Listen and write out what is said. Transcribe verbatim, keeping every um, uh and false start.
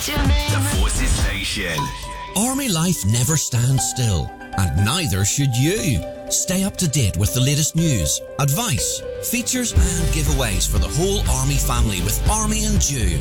The Forces Station. Army life never stands still, and neither should you. Stay up to date with the latest news, advice, features and giveaways for the whole Army family with Army and Dew.